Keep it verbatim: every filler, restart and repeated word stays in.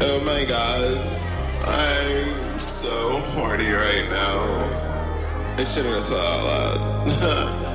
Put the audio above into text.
Oh my god. I'm so horny right now. I shouldn't have said it out loud.